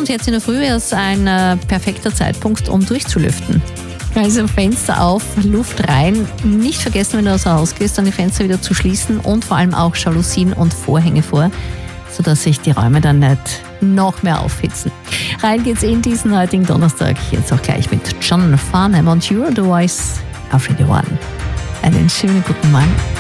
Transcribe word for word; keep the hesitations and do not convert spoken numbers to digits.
und jetzt in der Früh ist ein äh, perfekter Zeitpunkt, um durchzulüften. Also Fenster auf, Luft rein. Nicht vergessen, wenn du aus dem Haus gehst, dann die Fenster wieder zu schließen und vor allem auch Jalousien und Vorhänge vor, sodass sich die Räume dann nicht noch mehr aufhitzen. Rein geht's in diesen heutigen Donnerstag. Jetzt auch gleich mit John Farnham und You're the Voice auf Radio One. Einen schönen guten Morgen.